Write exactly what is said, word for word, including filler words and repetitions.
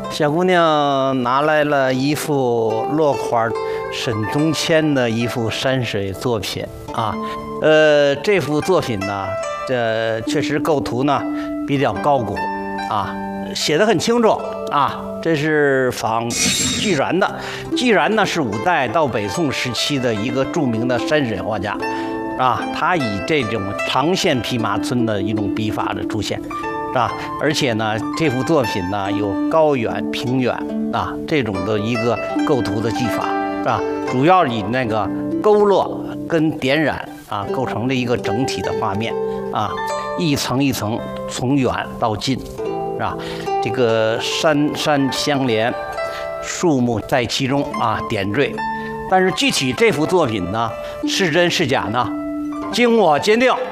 小姑娘拿来了一幅落款沈从谦的一幅山水作品啊，呃，这幅作品呢，这确实构图呢比较高古啊，写得很清楚啊。这是仿巨然的，巨然呢是五代到北宋时期的一个著名的山水画家啊，他以这种长线匹马皴的一种笔法的出现。啊，而且呢，这幅作品呢有高远、平远啊这种的一个构图的技法啊，主要以那个勾勒跟点染啊构成了一个整体的画面啊，一层一层从远到近，啊，这个山山相连，树木在其中啊点缀，但是具体这幅作品呢是真是假呢，经我鉴定。